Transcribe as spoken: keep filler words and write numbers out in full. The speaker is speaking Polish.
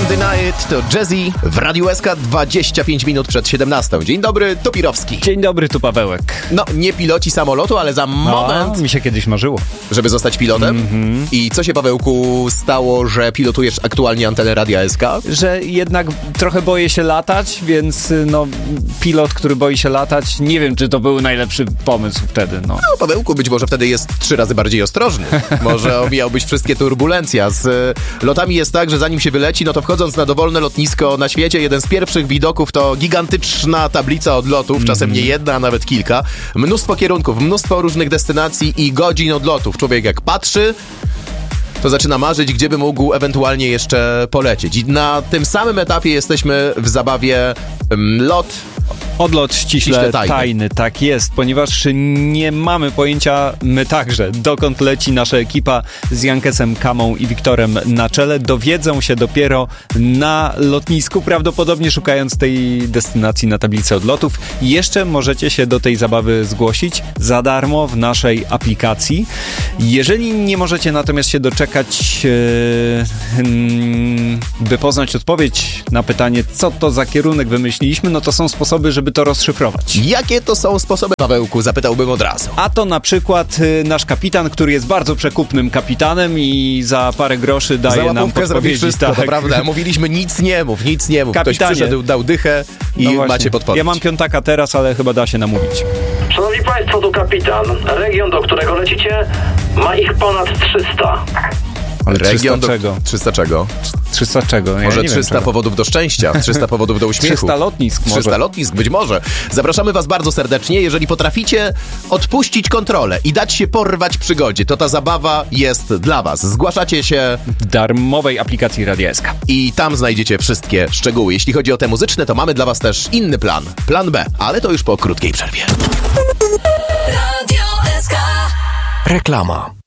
the Night to Jazzy w Radiu S K dwadzieścia pięć minut przed siedemnastą. Dzień dobry, tu Pirowski. Dzień dobry, tu Pawełek. No, nie piloci samolotu, ale za moment... A, mi się kiedyś marzyło. Żeby zostać pilotem? Mm-hmm. I co się, Pawełku, stało, że pilotujesz aktualnie antenę Radia S K? Że jednak trochę boję się latać, więc no, pilot, który boi się latać, nie wiem, czy to był najlepszy pomysł wtedy. No, no Pawełku, być może wtedy jest trzy razy bardziej ostrożny. Może omijałbyś wszystkie turbulencje. Z y, lotami jest tak, że zanim się wyleci, no to wchodząc na dowolne lotnisko na świecie, jeden z pierwszych widoków to gigantyczna tablica odlotów, mm-hmm. czasem nie jedna, a nawet kilka. Mnóstwo kierunków, mnóstwo różnych destynacji i godzin odlotów. Człowiek jak patrzy, to zaczyna marzyć, gdzie by mógł ewentualnie jeszcze polecieć. I na tym samym etapie jesteśmy w zabawie um, lot. Odlot ściśle, ściśle tajny. tajny, tak jest, ponieważ nie mamy pojęcia, my także, dokąd leci nasza ekipa z Jankesem, Kamą i Wiktorem na czele. Dowiedzą się dopiero na lotnisku, prawdopodobnie szukając tej destynacji na tablicy odlotów. Jeszcze możecie się do tej zabawy zgłosić za darmo w naszej aplikacji. Jeżeli nie możecie natomiast się doczekać, yy, yy, by poznać odpowiedź na pytanie, co to za kierunek wymyśliliśmy, no to są sposoby, żeby to rozszyfrować. Jakie to są sposoby, Pawełku? Zapytałbym od razu. A to na przykład y, nasz kapitan, który jest bardzo przekupnym kapitanem i za parę groszy daje za nam podpowiedzi. Wszystko, tak. To prawda. Mówiliśmy nic nie mów, nic nie mów. Kapitanie. Ktoś przyszedł, dał dychę i no macie podpowiedź. Ja mam piątaka teraz, ale chyba da się namówić. Szanowni Państwo, tu kapitan. Region, do którego lecicie, ma ich ponad trzysta. Ale Region trzysta czego? trzysta czego? trzysta czego? Ja może nie trzysta wiem, powodów do szczęścia, trzysta powodów do uśmiechu. trzysta lotnisk może. trzysta lotnisk, być może. Zapraszamy was bardzo serdecznie. Jeżeli potraficie odpuścić kontrolę i dać się porwać przygodzie, to ta zabawa jest dla was. Zgłaszacie się w darmowej aplikacji Radia S K. I tam znajdziecie wszystkie szczegóły. Jeśli chodzi o te muzyczne, to mamy dla was też inny plan. Plan B, ale to już po krótkiej przerwie. Radio S K. Reklama.